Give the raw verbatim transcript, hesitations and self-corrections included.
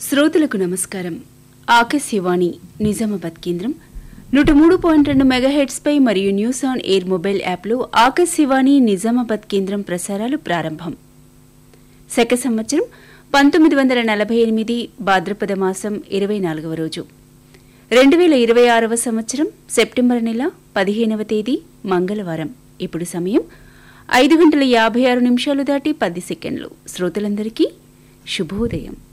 శ్రోతలకు నమస్కారం. ఆకాశవాణి నిజామాబాద్ కేంద్రం నూట మూడు పాయింట్ రెండు మెగాహెట్స్ పై మరియు న్యూస్ ఆన్ ఎయిర్ మొబైల్ యాప్లో ఆకాశవాణి నిజామాబాద్ కేంద్రం ప్రసారాలు ప్రారంభం. శక సంవత్సరం పంతొమ్మిది వందల నలభై ఎనిమిది భాద్రపద మాసం ఇరవై నాలుగవ రోజు రెండు వేల ఇరవై ఆరవ సంవత్సరం సెప్టెంబర్ నెల పదిహేనవ తేదీ మంగళవారం. ఇప్పుడు సమయం ఐదు గంటల యాభై ఆరు నిమిషాలు దాటి పది సెకండ్లు. శ్రోతలందరికీ శుభోదయం.